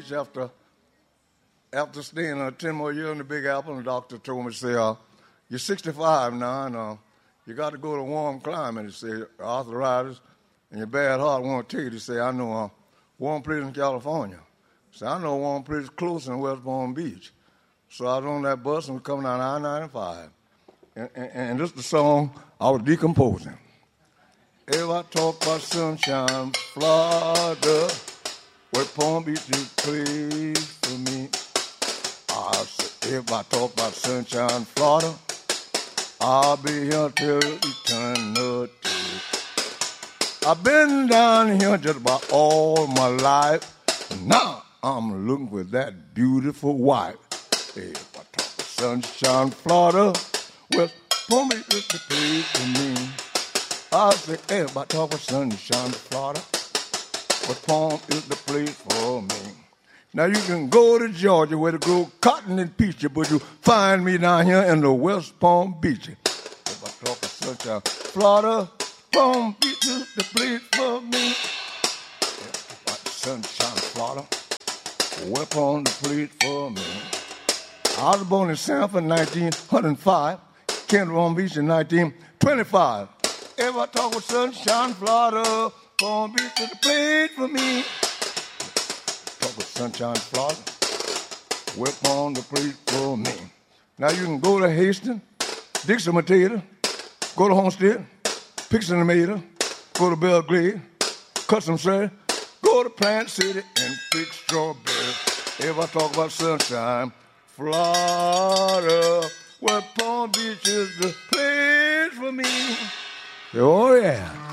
Beach after staying 10 more years in the Big Apple, and the doctor told me, say, you're 65 now, and you got to go to warm climate. He said, arthritis and your bad heart won't take it. He said, I know a warm place in California. He said, I know a warm place close in West Palm Beach. So I was on that bus and was coming down I-95. And this is the song I was decomposing. If I talk about sunshine, Florida, where Palm Beach is place for me. I said, if I talk about sunshine, Florida, I'll be here till eternity. I've been down here just about all my life. Now I'm looking for that beautiful wife. If I talk about sunshine, Florida, West Palm Beach is the place for me. I say, if I talk about sunshine, Florida, West Palm is the place for me. Now you can go to Georgia where they grow cotton and peaches, but you find me down here in the West Palm Beach. If I talk about sunshine, Florida, Palm Beach is the place for me. If I talk about sunshine, Florida, West Palm the place for me. I was born in Sanford in 1905, came to Palm Beach in 1925. If I talk about sunshine, Florida, Palm Beach is the place for me. Talk about sunshine, Florida, West Palm the place for me. Now you can go to Hastings, Dixie Matata, go to Homestead, pick some tomato, go to Belgrade, cut some celery, go to Plant City and pick strawberries. If I talk about sunshine, Florida, where Palm Beach is the place for me. Oh, yeah.